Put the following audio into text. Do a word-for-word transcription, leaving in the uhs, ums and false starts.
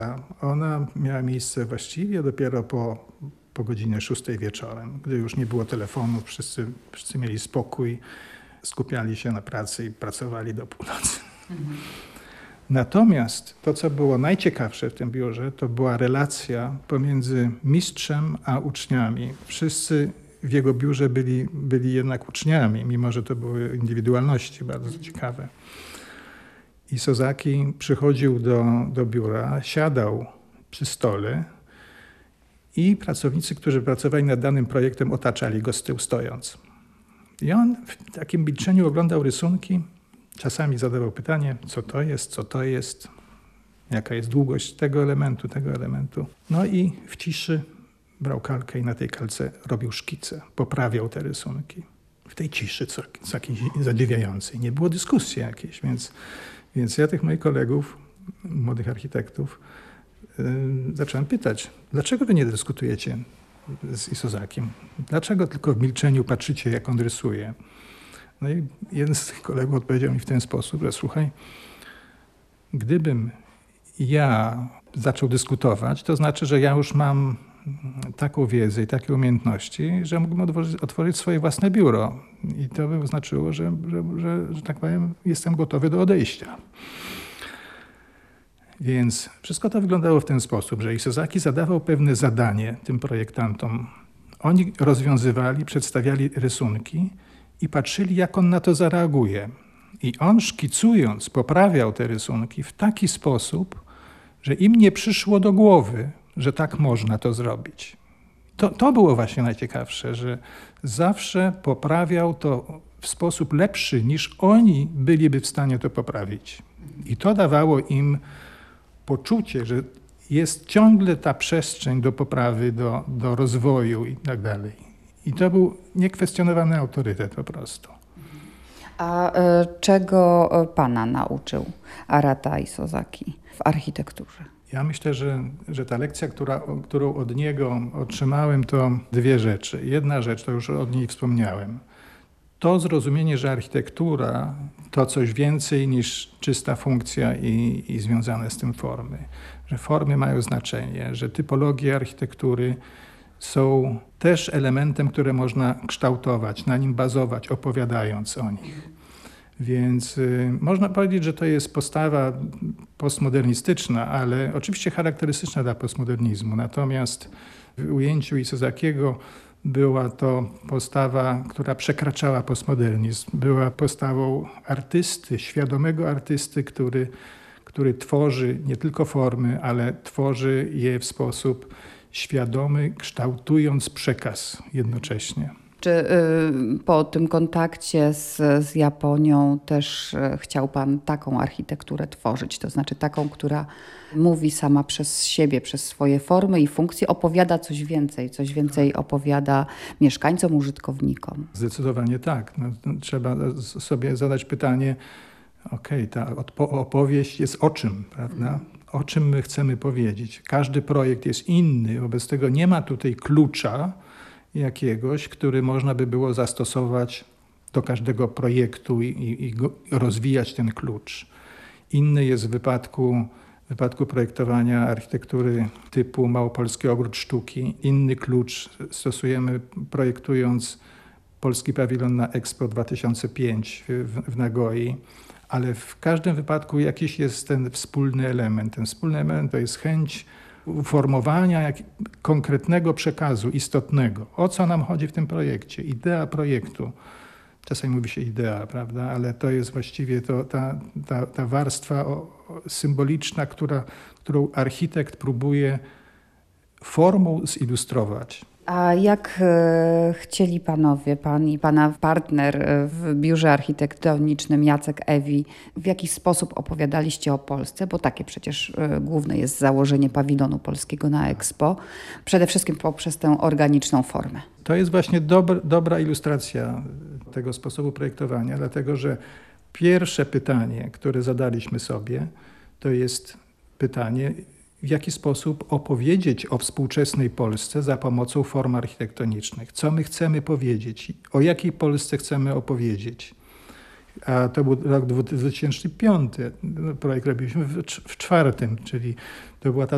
Ona miała miejsce właściwie dopiero po, po godzinie szóstej wieczorem, gdy już nie było telefonów, wszyscy, wszyscy mieli spokój, skupiali się na pracy i pracowali do północy. Mhm. Natomiast to, co było najciekawsze w tym biurze, to była relacja pomiędzy mistrzem a uczniami. Wszyscy w jego biurze byli, byli jednak uczniami, mimo że to były indywidualności bardzo ciekawe. I Sozaki przychodził do, do biura, siadał przy stole i pracownicy, którzy pracowali nad danym projektem, otaczali go z tyłu stojąc. I on w takim milczeniu oglądał rysunki, czasami zadawał pytanie, co to jest, co to jest, jaka jest długość tego elementu, tego elementu. No i w ciszy brał kalkę i na tej kalce robił szkice, poprawiał te rysunki. W tej ciszy, co, co jakiejś zadziwiającej. Nie było dyskusji jakiejś, więc, więc ja tych moich kolegów, młodych architektów, yy, zacząłem pytać, dlaczego wy nie dyskutujecie z Isozakim? Dlaczego tylko w milczeniu patrzycie, jak on rysuje? No i jeden z tych kolegów odpowiedział mi w ten sposób, że słuchaj, gdybym ja zaczął dyskutować, to znaczy, że ja już mam taką wiedzę i takie umiejętności, że mógłbym otworzyć, otworzyć swoje własne biuro. I to by oznaczyło, że, że, że, że tak powiem, jestem gotowy do odejścia. Więc wszystko to wyglądało w ten sposób, że Isozaki zadawał pewne zadanie tym projektantom. Oni rozwiązywali, przedstawiali rysunki i patrzyli, jak on na to zareaguje. I on, szkicując, poprawiał te rysunki w taki sposób, że im nie przyszło do głowy, że tak można to zrobić. To, to było właśnie najciekawsze, że zawsze poprawiał to w sposób lepszy, niż oni byliby w stanie to poprawić. I to dawało im poczucie, że jest ciągle ta przestrzeń do poprawy, do, do rozwoju i tak dalej. I to był niekwestionowany autorytet po prostu. A y, czego pana nauczył Arata Isozaki w architekturze? Ja myślę, że, że ta lekcja, która, którą od niego otrzymałem, to dwie rzeczy. Jedna rzecz, to już od niej wspomniałem. To zrozumienie, że architektura to coś więcej niż czysta funkcja i, i związane z tym formy. Że formy mają znaczenie, że typologie architektury są też elementem, które można kształtować, na nim bazować, opowiadając o nich. Więc y, można powiedzieć, że to jest postawa postmodernistyczna, ale oczywiście charakterystyczna dla postmodernizmu. Natomiast w ujęciu Isozakiego była to postawa, która przekraczała postmodernizm. Była postawą artysty, świadomego artysty, który, który tworzy nie tylko formy, ale tworzy je w sposób świadomy, kształtując przekaz jednocześnie. Czy y, po tym kontakcie z, z Japonią też y, chciał pan taką architekturę tworzyć? To znaczy taką, która mówi sama przez siebie, przez swoje formy i funkcje, opowiada coś więcej, coś więcej opowiada mieszkańcom, użytkownikom? Zdecydowanie tak. No, trzeba sobie zadać pytanie, okej, ta opowieść jest o czym, prawda? O czym my chcemy powiedzieć. Każdy projekt jest inny, wobec tego nie ma tutaj klucza jakiegoś, który można by było zastosować do każdego projektu i, i, i go, rozwijać ten klucz. Inny jest w wypadku, w wypadku projektowania architektury typu Małopolski Ogród Sztuki. Inny klucz stosujemy projektując Polski Pawilon na Expo dwa tysiące pięć w, w Nagoi. Ale w każdym wypadku jakiś jest ten wspólny element. Ten wspólny element to jest chęć uformowania jak konkretnego przekazu istotnego. O co nam chodzi w tym projekcie? Idea projektu. Czasami mówi się idea, prawda? Ale to jest właściwie to, ta, ta, ta warstwa o, o, symboliczna, która, którą architekt próbuje formą zilustrować. A jak e, chcieli panowie, pan i pana partner w biurze architektonicznym Jacek Ewi, w jaki sposób opowiadaliście o Polsce? Bo takie przecież e, główne jest założenie pawilonu polskiego na Expo. Przede wszystkim poprzez tę organiczną formę. To jest właśnie dobra, dobra ilustracja tego sposobu projektowania, dlatego że pierwsze pytanie, które zadaliśmy sobie, to jest pytanie, w jaki sposób opowiedzieć o współczesnej Polsce za pomocą form architektonicznych. Co my chcemy powiedzieć? O jakiej Polsce chcemy opowiedzieć? A to był rok dwa tysiące piąty. Projekt robiliśmy w, w czwartym, czyli to była ta